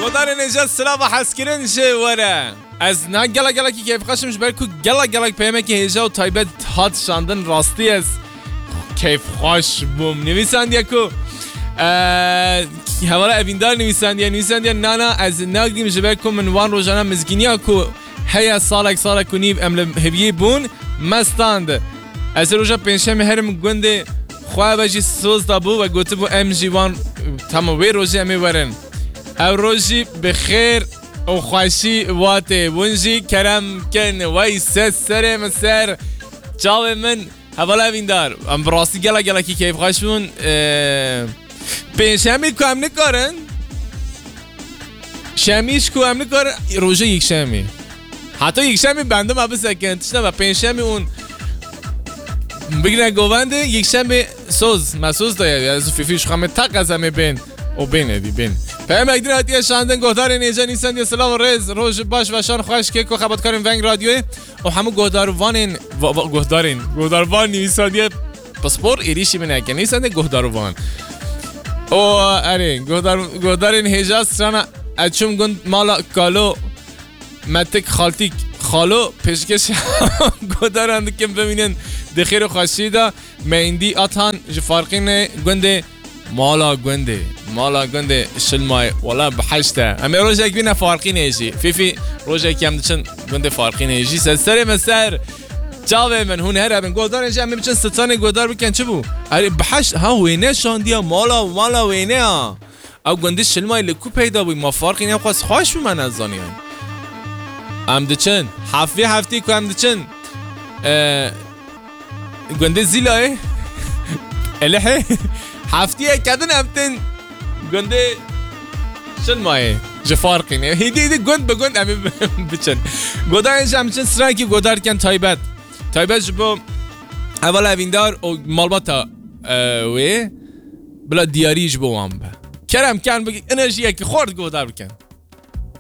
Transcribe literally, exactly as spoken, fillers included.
گودار نجات سلاف حسکرین شوره از نه گلا گلا کی کیف خشمش برکو گلا گلا پیمه که هجا و تایبت هات شاندن راستی از کیف خوش بوم نویسند یکو حوالا اویندار نویسند یا نویسند یا نه نه از نگدیم جبرکو من وان روزانه مزگینیا کو هیا سالک سالک کنیب امل هبیه بون مستند از روزا پنجشنبه هرم گنده خواه بجی سوز دابو و گوته بو ام جی وان تماوی روزی امی ورن او روزی بخیر او خوشی واته ونجی کرم کن وی سس سر مسر جاو من حوالا اویندار ام براستی گلا گلا کی کیف خوشون پنجشنبه که هم نکارن شمیش که هم نکارن روزه یک شمی حتی یک شمی بنده ما بسکنتش نه و پنجشنبه اون بگیرن گوونده یک شنبه سوز مسوز داید از فیفیش خامه تق از همه بین او بینه دی بین پیام اگدین حتی شاندن گهدار نیجا نیستند یا سلام و رز روش باش و شان خواهش که که خباتکارین ونگ رادیوی و همه گهداروانین گهدارین گهداروان نیستند پسپور ایریشی منه که نیستند گهداروان او اره گهدارین هیجاست شانا اچوم گند مالا کالو متک خالتیک خالو پیشکش گهدارند که ببینن دخیر و خوشی دا مهندی آتان جفارقین گنده مالا گنده مالا گنده شلمای والا بحشته اما روزه اک بینه فارقی نیجی فیفی روزه اکی هم دچن گنده فارقی نیجی سر مسر جاوه من هون هره بین گودار اینجا همه بچن ستانه گودار بکن چه بو؟ اره بحشت ها وینه شاندیا مالا مالا وینه ها او گنده شلمای لکو پیدا بوی ما فارقی نیم خواست خواهش بو من از زانی هم دچن هفته هفته که هم دچن گنده زیلای الهه هفتیه کدن هفتن گنده شن مایه جفارقینه هیدی هیدی گند به گند امی بچن گودار اینجا همچن سرانکی گودار کن تایبت تایبت جبو اول اویندار و مالباتا وی بلا دیاری جبو هم با کرم کن بگی انرژیه که خورد گودار بکن